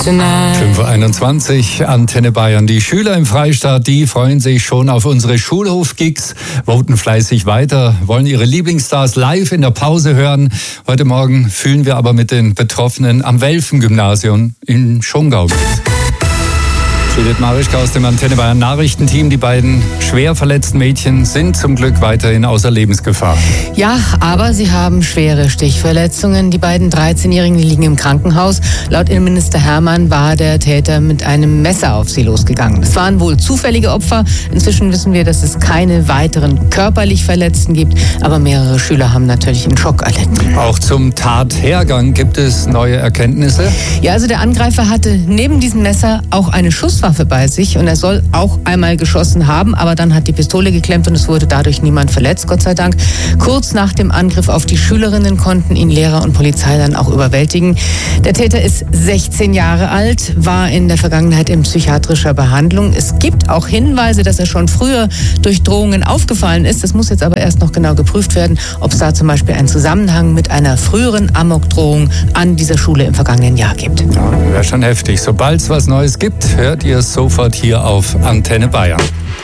tonight. 5:21 Uhr, Antenne Bayern. Die Schüler im Freistaat, die freuen sich schon auf unsere Schulhof-Gigs, voten fleißig weiter, wollen ihre Lieblingsstars live in der Pause hören. Heute Morgen fühlen wir aber mit den Betroffenen am Welfen-Gymnasium in Schongau. Judith Marischka aus dem Antenne Bayern Nachrichtenteam. Die beiden schwer verletzten Mädchen sind zum Glück weiterhin außer Lebensgefahr. Ja, aber sie haben schwere Stichverletzungen. Die beiden 13-Jährigen liegen im Krankenhaus. Laut Innenminister Hermann war der Täter mit einem Messer auf sie losgegangen. Es waren wohl zufällige Opfer. Inzwischen wissen wir, dass es keine weiteren körperlich Verletzten gibt. Aber mehrere Schüler haben natürlich einen Schock erlitten. Auch zum Tathergang gibt es neue Erkenntnisse. Ja, also der Angreifer hatte neben diesem Messer auch eine Schusswaffe bei sich und er soll auch einmal geschossen haben, aber dann hat die Pistole geklemmt und es wurde dadurch niemand verletzt, Gott sei Dank. Kurz nach dem Angriff auf die Schülerinnen konnten ihn Lehrer und Polizei dann auch überwältigen. Der Täter ist 16 Jahre alt, war in der Vergangenheit in psychiatrischer Behandlung. Es gibt auch Hinweise, dass er schon früher durch Drohungen aufgefallen ist. Das muss jetzt aber erst noch genau geprüft werden, ob es da zum Beispiel einen Zusammenhang mit einer früheren Amokdrohung an dieser Schule im vergangenen Jahr gibt. Ja, wäre schon heftig. Sobald es was Neues gibt, hört ihr sofort hier auf Antenne Bayern.